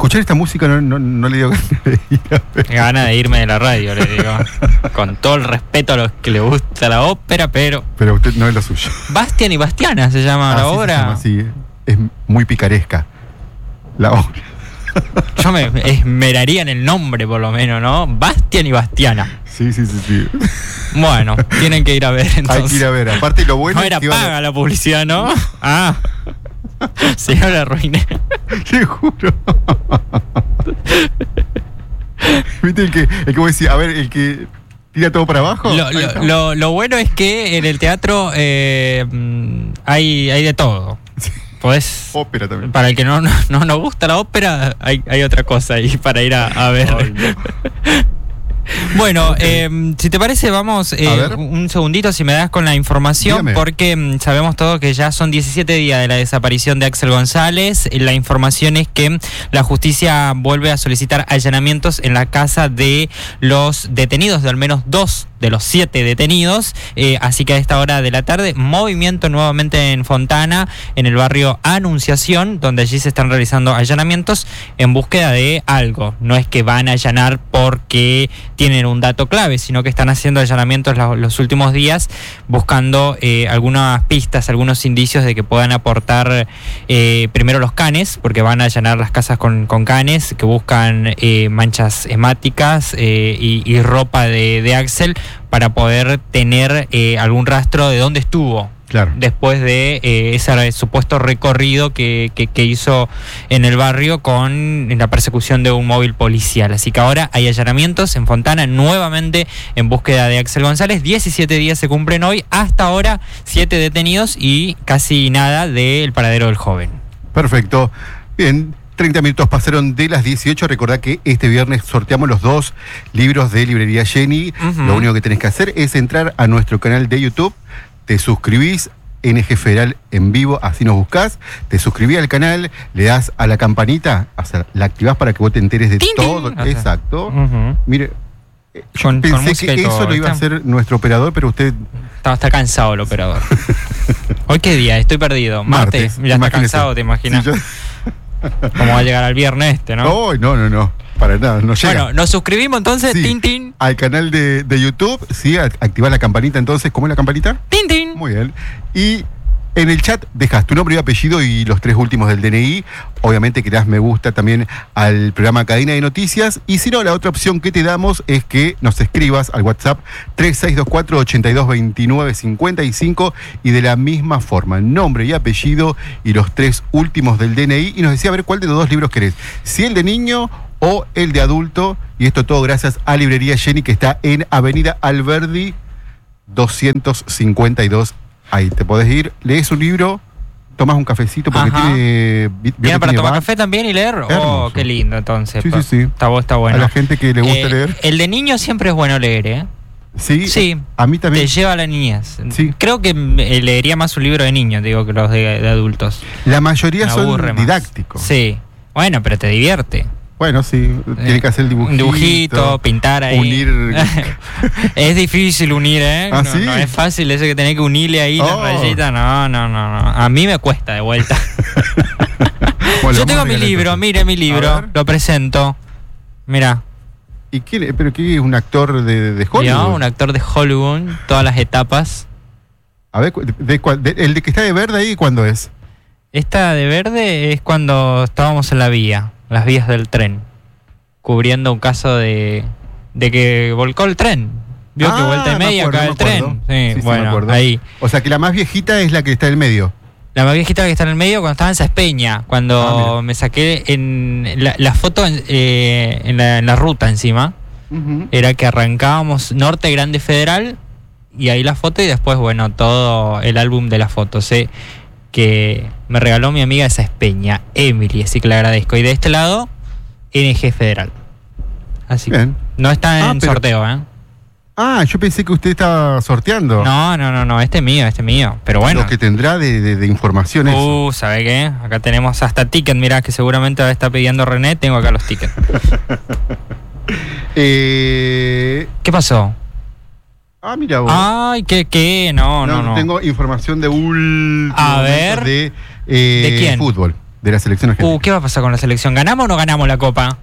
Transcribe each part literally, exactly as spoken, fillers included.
escuchar esta música no, no, no le digo ganas de irme de la radio, le digo. Con todo el respeto a los que le gusta la ópera, pero... Pero usted no es lo suyo. Bastian y Bastiana se llama ah, la sí, obra. Se llama, sí, es muy picaresca la obra. Yo me esmeraría en el nombre, por lo menos, ¿no? Bastian y Bastiana. Sí, sí, sí, sí. Bueno, tienen que ir a ver, entonces. Hay que ir a ver. Aparte, lo bueno no era es que paga a... la publicidad, ¿no? Ah. Sí, no la arruiné. Te juro. ¿Viste el que, el que vos decís, a ver, el que tira todo para abajo? Lo, lo, lo, lo bueno es que en el teatro eh, hay, hay de todo. Sí. Podés, ópera también. Para el que no, no, no nos gusta la ópera, hay, hay otra cosa ahí para ir a, a ver. Ay, no. Bueno, okay. eh, si te parece, vamos eh, un segundito, si me das con la información. Dígame. Porque mm, sabemos todos que ya son diecisiete días de la desaparición de Axel González. La información es que la justicia vuelve a solicitar allanamientos en la casa de los detenidos, de al menos dos de los siete detenidos, eh, así que a esta hora de la tarde, movimiento nuevamente en Fontana, en el barrio Anunciación, donde allí se están realizando allanamientos en búsqueda de algo. No es que van a allanar porque tienen un dato clave, sino que están haciendo allanamientos los, los últimos días, buscando eh, algunas pistas, algunos indicios de que puedan aportar eh, primero los canes, porque van a allanar las casas con, con canes, que buscan eh, manchas hemáticas eh, y, y ropa de, de Axel, para poder tener eh, algún rastro de dónde estuvo. Claro. Después de eh, ese supuesto recorrido que, que, que hizo en el barrio con la persecución de un móvil policial. Así que ahora hay allanamientos en Fontana, nuevamente en búsqueda de Axel González. diecisiete días se cumplen hoy, hasta ahora siete detenidos y casi nada del paradero del joven. Perfecto. Bien. treinta minutos pasaron de las dieciocho. Recordá que este viernes sorteamos los dos libros de Librería Jenny. Uh-huh. Lo único que tenés que hacer es entrar a nuestro canal de YouTube, te suscribís, N G Federal en vivo, así nos buscás, te suscribís al canal, le das a la campanita, o sea, la activás para que vos te enteres de ¡Tin, todo. tin! Exacto. Uh-huh. Mire, yo con, pensé con que eso todo, lo iba a hacer nuestro operador, pero usted... Está, está cansado el operador. ¿Hoy qué día? Estoy perdido. Martes. Martes. Ya está cansado, te imaginas. Sí, yo... ¿Cómo va a llegar al viernes este, no? No, no, no, no. Para nada, no llega. Bueno, nos suscribimos entonces, sí, tin, tin. Al canal de, de YouTube, sí, activás la campanita entonces. ¿Cómo es la campanita? Tin, tin. Muy bien. Y en el chat dejas tu nombre y apellido y los tres últimos del D N I. Obviamente que le das me gusta también al programa Cadena de Noticias. Y si no, la otra opción que te damos es que nos escribas al WhatsApp tres seis dos cuatro, ocho dos dos nueve cinco cinco y de la misma forma, nombre y apellido y los tres últimos del D N I. Y nos decía a ver cuál de los dos libros querés. Si el de niño o el de adulto. Y esto todo gracias a Librería Jenny, que está en Avenida Alberdi doscientos cincuenta y dos. Ahí te podés ir, lees un libro, tomas un cafecito porque Ajá. tiene... ¿Tiene para tomar café también y leer? Hermoso. Oh, qué lindo entonces. Sí, sí, sí. Está, está bueno. A la gente que le gusta eh, leer. El de niño siempre es bueno leer, ¿eh? Sí, sí, a mí también. Te lleva a la niñez. Sí. Creo que leería más un libro de niños, digo, que los de, de adultos. La mayoría Me son didácticos. Más. Sí. Bueno, pero te divierte. Bueno, sí, tiene que hacer el dibujito. Un dibujito, pintar ahí. Unir. Es difícil unir, ¿eh? ¿Ah, no, sí? no es fácil eso que tenés que unirle ahí oh. la rayita. No, no, no, no. A mí me cuesta de vuelta. Bueno, yo tengo mi libro, entonces. Mire mi libro, lo presento. Mira. ¿Y quién? ¿Pero qué es un actor de, de Hollywood? No, un actor de Hollywood, todas las etapas. A ver, de, de, de, el de que está de verde ahí, ¿cuándo es? Esta de verde es cuando estábamos en la vía. Las vías del tren, cubriendo un caso de, de que volcó el tren. Vio ah, que vuelta y media acá el tren. Sí, sí, bueno, sí, ahí. O sea que la más viejita es la que está en el medio. La más viejita que está en el medio cuando estaba en Saspeña, cuando ah, me saqué en la, la foto en, eh, en, la, en la ruta encima. Uh-huh. Era que arrancábamos Norte Grande Federal y ahí la foto y después, bueno, todo el álbum de las fotos. ¿eh? Que me regaló mi amiga esa Espeña, Emily, así que le agradezco. Y de este lado, N G Federal. Así que no está en ah, pero, sorteo, ¿eh? Ah, yo pensé que usted estaba sorteando. No, no, no, no, este es mío, este es mío. Pero bueno. Lo que tendrá de, de, de información eso. Uh, ¿sabe qué? Acá tenemos hasta ticket, mirá, que seguramente va a estar pidiendo René, tengo acá los tickets. eh... ¿Qué pasó? Ah, mira vos. Ay, ¿qué, qué? No, no, no. Tengo información de un... A ver. De, eh, ¿De quién? Fútbol. de la selección argentina. Uh, ¿qué va a pasar con la selección? ¿Ganamos o no ganamos la Copa?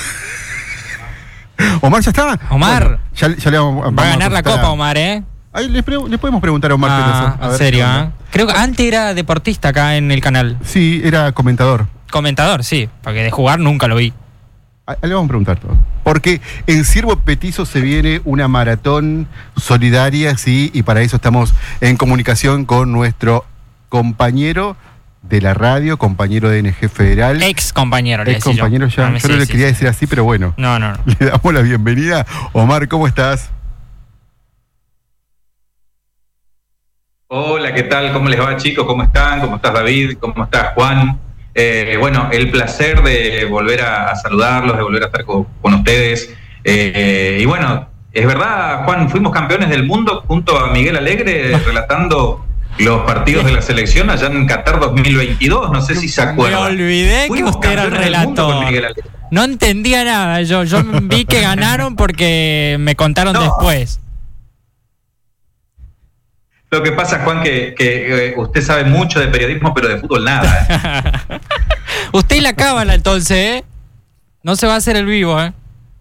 Omar, ¿ya está? Omar. Bueno, ya, ya le vamos, vamos va a ganar a la Copa, a... Omar, ¿eh? Ahí le, pre- le podemos preguntar a Omar ah, qué pasó. ¿En serio? ¿eh? Creo que antes era deportista acá en el canal. Sí, era comentador. Comentador, sí, porque de jugar nunca lo vi. Ahí le vamos a preguntar todo. Porque en Ciervo Petizo se viene una maratón solidaria, sí, y para eso estamos en comunicación con nuestro compañero de la radio, compañero de N G Federal. Ex compañero, Ex compañero ya. No, yo sí, no le sí, quería sí. decir así, pero bueno. No, no, no. Le damos la bienvenida. Omar, ¿cómo estás? Hola, ¿qué tal? ¿Cómo les va, chicos? ¿Cómo están? ¿Cómo estás, David? ¿Cómo estás, Juan? Eh, bueno, el placer de volver a, a saludarlos, de volver a estar con, con ustedes. Eh, y bueno, es verdad, Juan, fuimos campeones del mundo junto a Miguel Alegre relatando los partidos de la selección allá en Qatar dos mil veintidós. No sé si se acuerdan. Me olvidé fuimos que usted era el relator. No entendía nada. Yo, yo vi que ganaron porque me contaron no. después. Lo que pasa, Juan, que, que eh, usted sabe mucho de periodismo, pero de fútbol nada. ¿eh? Usted y la cábala, entonces, ¿eh? No se va a hacer el vivo, ¿eh?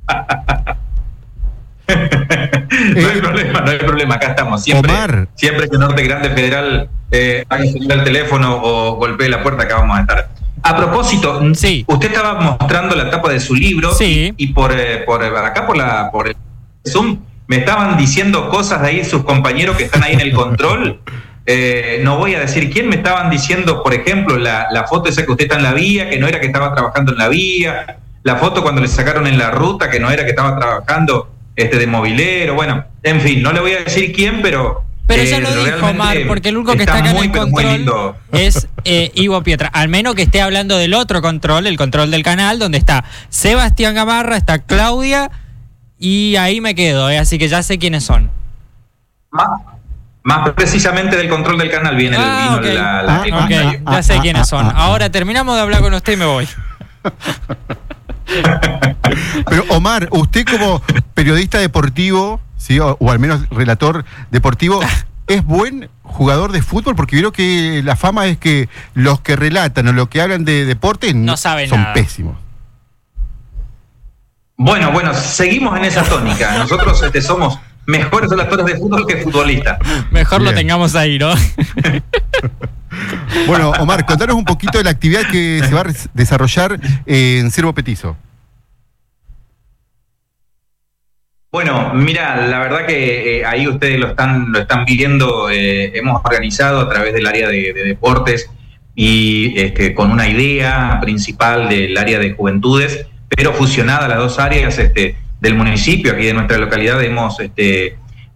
No hay problema, no hay problema, acá estamos. Siempre, Omar. siempre que Norte Grande Federal eh, haga sonar el teléfono o golpee la puerta, acá vamos a estar. A propósito, sí. Usted estaba mostrando la tapa de su libro sí. y, y por, eh, por acá por la por el Zoom me estaban diciendo cosas de ahí sus compañeros que están ahí en el control. Eh, no voy a decir quién. Me estaban diciendo, por ejemplo, la, la foto esa que usted está en la vía, que no era que estaba trabajando en la vía, la foto cuando le sacaron en la ruta, que no era que estaba trabajando este de movilero. Bueno, en fin, no le voy a decir quién, pero... Pero ya eh, lo dijo Omar, porque el único que está, está acá muy, en el control es eh, Ivo Pietra. Al menos que esté hablando del otro control, el control del canal, donde está Sebastián Gamarra, está Claudia... Y ahí me quedo, ¿eh? Así que ya sé quiénes son. Más, más precisamente del control del canal viene ah, el vino okay. la, la, ah, okay. Ya ah, sé ah, quiénes son. Ah, Ahora terminamos de hablar con usted y me voy. Pero Omar, usted como periodista deportivo, ¿sí? o, o al menos relator deportivo, ¿es buen jugador de fútbol? Porque creo que la fama es que los que relatan o los que hablan de deporte no saben son nada. pésimos. Bueno, bueno, seguimos en esa tónica. Nosotros este, somos mejores relatores de fútbol que futbolistas. Mejor Bien. Lo tengamos ahí, ¿no? Bueno, Omar, contanos un poquito de la actividad que se va a desarrollar en Ciervo Petizo. Bueno, mira, la verdad que eh, ahí ustedes lo están, lo están viendo. Eh, hemos organizado a través del área de, de deportes y este, con una idea principal del área de juventudes, pero fusionada las dos áreas este, del municipio, aquí de nuestra localidad, hemos, este,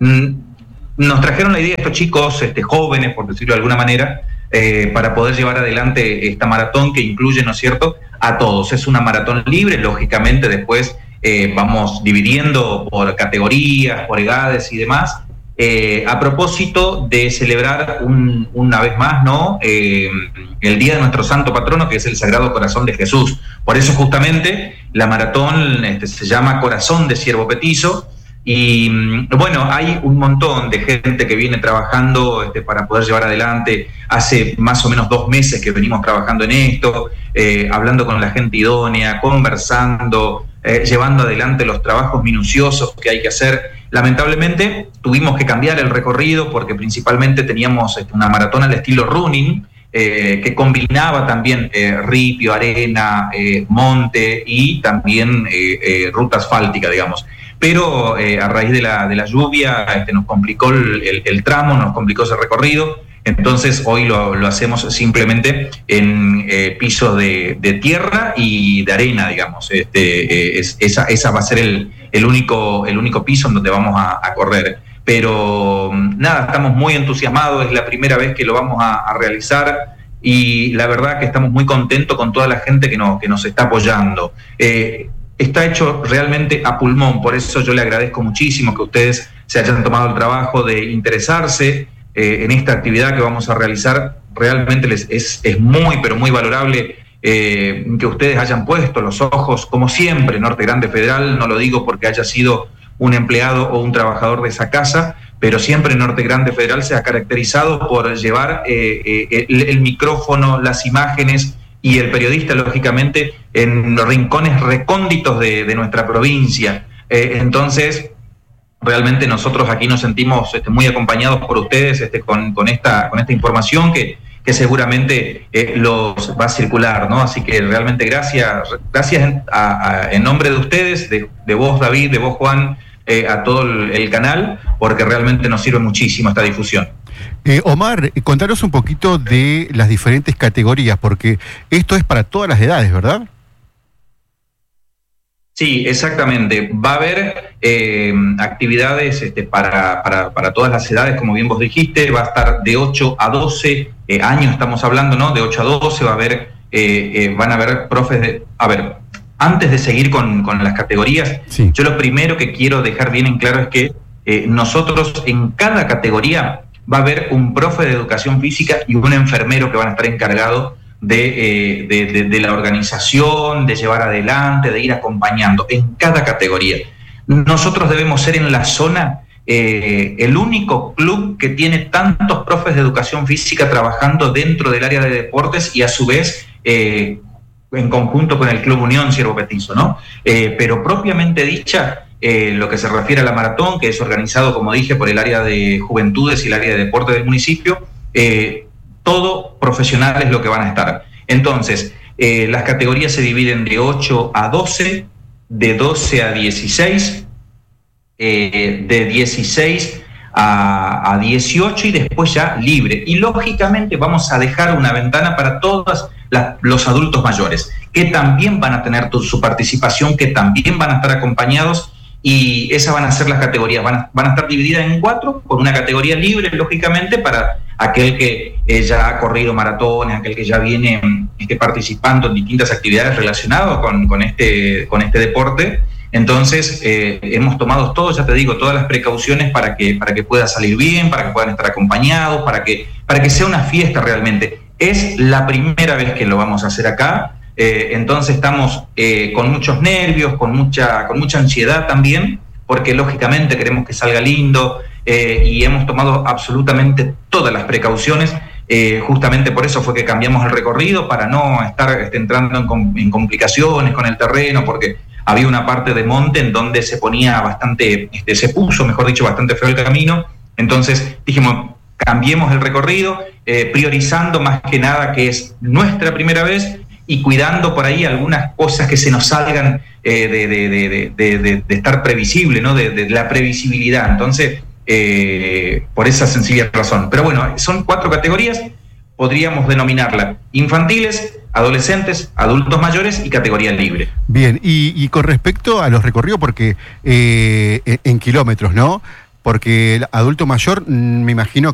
nos trajeron la idea estos chicos este, jóvenes, por decirlo de alguna manera, eh, para poder llevar adelante esta maratón que incluye, ¿no es cierto?, a todos. Es una maratón libre, lógicamente después eh, vamos dividiendo por categorías, por edades y demás, eh, a propósito de celebrar un, una vez más, ¿no?, eh, el día de nuestro santo patrono, que es el Sagrado Corazón de Jesús. Por eso justamente la maratón este, se llama Corazón de Ciervo Petizo. Y bueno, hay un montón de gente que viene trabajando este, para poder llevar adelante. Hace más o menos dos meses que venimos trabajando en esto, eh, hablando con la gente idónea, conversando, eh, llevando adelante los trabajos minuciosos que hay que hacer. Lamentablemente tuvimos que cambiar el recorrido porque principalmente teníamos este, una maratón al estilo running, eh, que combinaba también eh, ripio, arena, eh, monte y también eh, eh, ruta asfáltica, digamos. Pero eh, a raíz de la, de la lluvia este, nos complicó el, el, el tramo, nos complicó ese recorrido, entonces hoy lo, lo hacemos simplemente en eh, pisos de, de tierra y de arena, digamos. Este, eh, es, esa, esa va a ser el, el, único, el único piso en donde vamos a, a correr. Pero nada, estamos muy entusiasmados, es la primera vez que lo vamos a, a realizar y la verdad que estamos muy contentos con toda la gente que nos, que nos está apoyando. Eh, Está hecho realmente a pulmón, por eso yo le agradezco muchísimo que ustedes se hayan tomado el trabajo de interesarse eh, en esta actividad que vamos a realizar. Realmente les es, es muy, pero muy valorable eh, que ustedes hayan puesto los ojos, como siempre, Norte Grande Federal. No lo digo porque haya sido un empleado o un trabajador de esa casa, pero siempre Norte Grande Federal se ha caracterizado por llevar eh, eh, el, el micrófono, las imágenes y el periodista, lógicamente, en los rincones recónditos de, de nuestra provincia. Eh, entonces, realmente nosotros aquí nos sentimos este, muy acompañados por ustedes este, con, con, esta, con esta información que, que seguramente eh, los va a circular, ¿no? Así que realmente gracias, gracias en, a, a, en nombre de ustedes, de, de vos, David, de vos, Juan, eh, a todo el, el canal, porque realmente nos sirve muchísimo esta difusión. Eh, Omar, contanos un poquito de las diferentes categorías, porque esto es para todas las edades, ¿verdad? Sí, exactamente. Va a haber eh, actividades este, para, para, para todas las edades, como bien vos dijiste. Va a estar de ocho a doce eh, años, estamos hablando, ¿no? De ocho a doce va a haber, eh, eh, van a haber profes de... A ver, antes de seguir con, con las categorías, sí. Yo lo primero que quiero dejar bien en claro es que eh, nosotros en cada categoría va a haber un profe de educación física y un enfermero que van a estar encargados de, eh, de, de, de la organización, de llevar adelante, de ir acompañando en cada categoría. Nosotros debemos ser en la zona eh, el único club que tiene tantos profes de educación física trabajando dentro del área de deportes y a su vez eh, en conjunto con el Club Unión Ciervo Petizo, ¿no? Eh, pero propiamente dicha, Eh, lo que se refiere a la maratón, que es organizado, como dije, por el área de juventudes y el área de deporte del municipio, eh, todo profesional es lo que van a estar. Entonces, eh, las categorías se dividen de ocho a doce, de doce a dieciséis, eh, de dieciséis a, a dieciocho y después ya libre. Y lógicamente vamos a dejar una ventana para todos los adultos mayores, que también van a tener tu, su participación, que también van a estar acompañados. Y esas van a ser las categorías, van a, van a estar divididas en cuatro, con una categoría libre, lógicamente, para aquel que eh, ya ha corrido maratones, aquel que ya viene este, participando en distintas actividades relacionadas con, con, este, con este deporte. Entonces, eh, hemos tomado todos, ya te digo, todas las precauciones para que, para que pueda salir bien, para que puedan estar acompañados, para que, para que sea una fiesta realmente. Es la primera vez que lo vamos a hacer acá. Eh, entonces estamos eh, con muchos nervios, con mucha, con mucha ansiedad también, porque lógicamente queremos que salga lindo eh, y hemos tomado absolutamente todas las precauciones. Eh, justamente por eso fue que cambiamos el recorrido, para no estar este, entrando en, en complicaciones con el terreno, porque había una parte de monte en donde se ponía bastante, este, se puso, mejor dicho, bastante feo el camino. Entonces dijimos, cambiemos el recorrido, eh, priorizando más que nada que es nuestra primera vez, y cuidando por ahí algunas cosas que se nos salgan eh, de, de, de, de, de, de estar previsible, ¿no? de, de la previsibilidad. Entonces, eh, por esa sencilla razón. Pero bueno, son cuatro categorías, podríamos denominarla infantiles, adolescentes, adultos mayores y categoría libre. Bien, y, y con respecto a los recorridos, porque eh, en, en kilómetros, ¿no? Porque el adulto mayor, me imagino